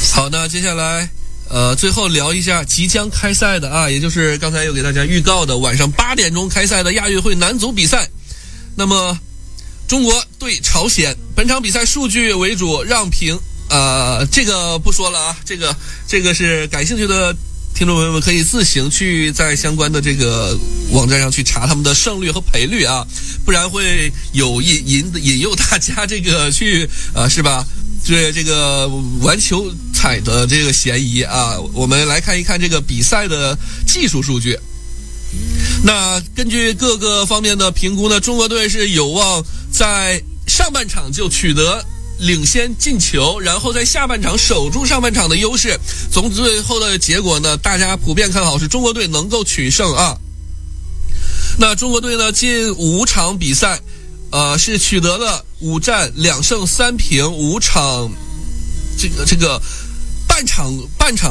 好，那接下来最后聊一下即将开赛的啊，也就是刚才有给大家预告的晚上8点钟开赛的亚运会男足比赛。那么中国对朝鲜，本场比赛数据为主，让平这个不说了啊，这个是感兴趣的听众朋友们可以自行去在相关的这个网站上去查他们的胜率和赔率啊，不然会有引诱大家这个去是吧？对这个玩球彩的这个嫌疑啊。我们来看一看这个比赛的技术数据。那根据各个方面的评估呢，中国队是有望在上半场就取得领先进球，然后在下半场守住上半场的优势。从最后的结果呢，大家普遍看好是中国队能够取胜啊。那中国队呢，近5场比赛是取得了5战2胜3平，5场这个半场